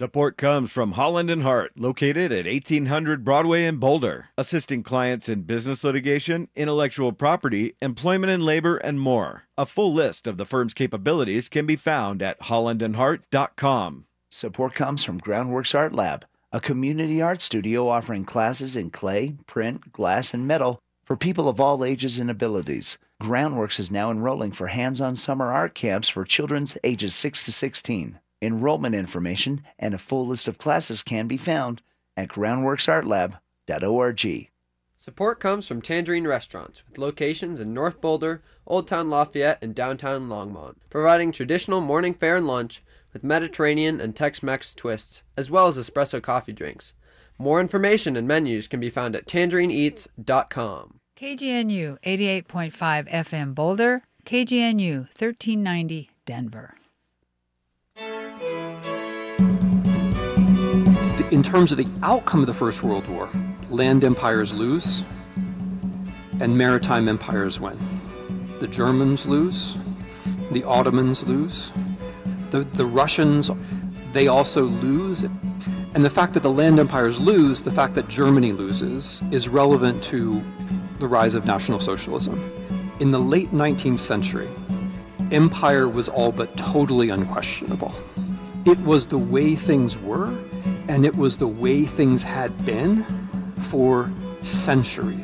Support comes from Holland and Hart, located at 1800 Broadway in Boulder, assisting clients in business litigation, intellectual property, employment and labor, and more. A full list of the firm's capabilities can be found at hollandandhart.com. Support comes from Groundworks Art Lab, a community art studio offering classes in clay, print, glass, and metal for people of all ages and abilities. Groundworks is now enrolling for hands-on summer art camps for children ages 6 to 16. Enrollment information and a full list of classes can be found at groundworksartlab.org. Support comes from Tangerine Restaurants, with locations in North Boulder, Old Town Lafayette, and downtown Longmont, providing traditional morning fare and lunch with Mediterranean and Tex-Mex twists, as well as espresso coffee drinks. More information and menus can be found at tangerineeats.com. KGNU 88.5 FM Boulder, KGNU 1390 Denver. In terms of the outcome of the First World War, land empires lose and maritime empires win. The Germans lose, the Ottomans lose, the Russians, they also lose. And the fact that the land empires lose, the fact that Germany loses, is relevant to the rise of National Socialism. In the late 19th century, empire was all but totally unquestionable. It was the way things were, and it was the way things had been for centuries.